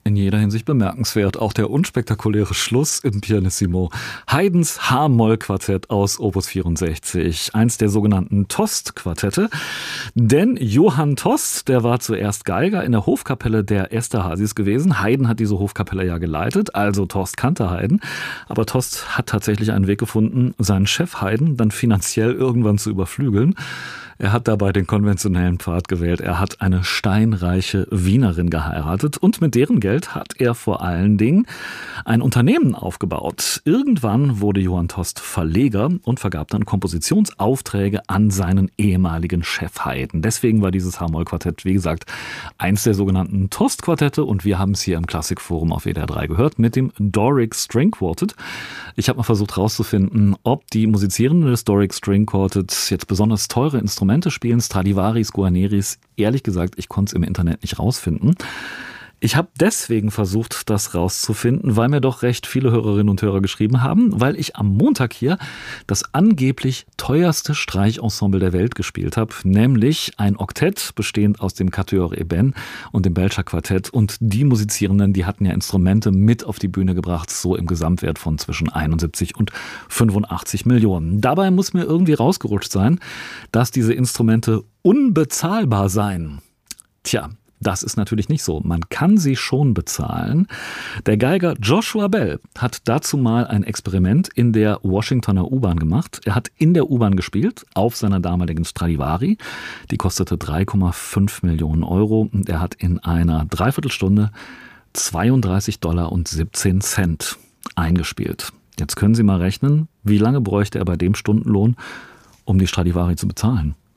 in jeder Hinsicht bemerkenswert. Auch der unspektakuläre Schluss im Pianissimo. Haydns H-Moll-Quartett aus Opus 64. Eins der sogenannten Tost-Quartette. Denn Johann Tost, der war zuerst Geiger in der Hofkapelle der Esterházys gewesen. Haydn hat diese Hofkapelle ja geleitet, also Tost kannte Haydn. Aber Tost hat tatsächlich einen Weg gefunden, seinen Chef Haydn dann finanziell irgendwann zu überflügeln. Er hat dabei den konventionellen Pfad gewählt. Er hat eine steinreiche Wienerin geheiratet und mit deren Geld hat er vor allen Dingen ein Unternehmen aufgebaut. Irgendwann wurde Johann Tost Verleger und vergab dann Kompositionsaufträge an seinen ehemaligen Chef Haydn. Deswegen war dieses H-Moll-Quartett, wie gesagt, eins der sogenannten Tost-Quartette und wir haben es hier im Klassikforum auf WDR 3 gehört mit dem Doric String Quartet. Ich habe mal versucht herauszufinden, ob die Musizierenden des Doric String Quartets jetzt besonders teure Instrumente spielen, Stradivaris, Guarneris. Ehrlich gesagt, ich konnte es im Internet nicht rausfinden. Ich habe deswegen versucht, das rauszufinden, weil mir doch recht viele Hörerinnen und Hörer geschrieben haben, weil ich am Montag hier das angeblich teuerste Streichensemble der Welt gespielt habe, nämlich ein Oktett bestehend aus dem Quatuor Eben und dem Belcher Quartett. Und die Musizierenden, die hatten ja Instrumente mit auf die Bühne gebracht, so im Gesamtwert von zwischen 71 und 85 Millionen. Dabei muss mir irgendwie rausgerutscht sein, dass diese Instrumente unbezahlbar seien. Tja, das ist natürlich nicht so. Man kann sie schon bezahlen. Der Geiger Joshua Bell hat dazu mal ein Experiment in der Washingtoner U-Bahn gemacht. Er hat in der U-Bahn gespielt, auf seiner damaligen Stradivari. Die kostete 3,5 Millionen Euro. Und er hat in einer Dreiviertelstunde $32,17 eingespielt. Jetzt können Sie mal rechnen, wie lange bräuchte er bei dem Stundenlohn, um die Stradivari zu bezahlen?